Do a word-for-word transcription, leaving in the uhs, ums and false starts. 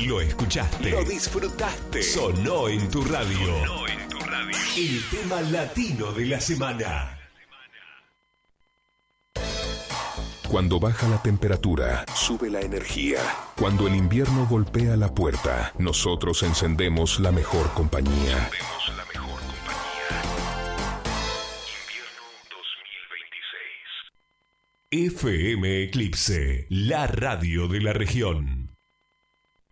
Lo escuchaste. Lo disfrutaste. Sonó en tu radio. Sonó en tu radio. El tema latino de la semana. Cuando baja la temperatura, sube la energía. Cuando el invierno golpea la puerta, nosotros encendemos la mejor compañía. Encendemos la mejor compañía. Invierno dos mil veintiséis. F M Eclipse, la radio de la región.